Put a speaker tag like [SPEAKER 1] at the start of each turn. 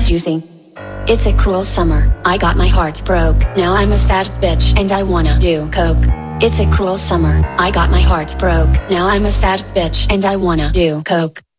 [SPEAKER 1] juicy. It's a cruel summer, I got my heart broke. Now I'm a sad bitch and I wanna do coke. It's a cruel summer, I got my heart broke. Now I'm a sad bitch and I wanna do coke.